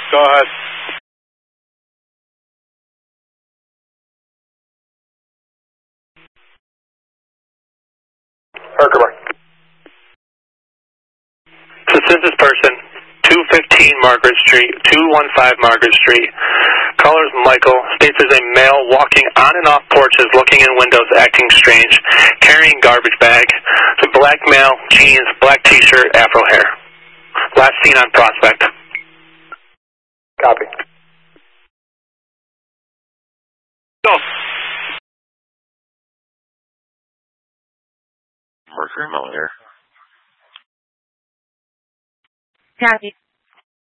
Go ahead. Herkimer. Suspicious person, 215 Margaret Street, 215 Margaret Street. Caller is Michael. States there's a male walking on and off porches, looking in windows, acting strange, carrying garbage bag. It's a black male, jeans, black t-shirt, afro hair. Last seen on Prospect. Copy. Go. Mercury Miller here. Copy.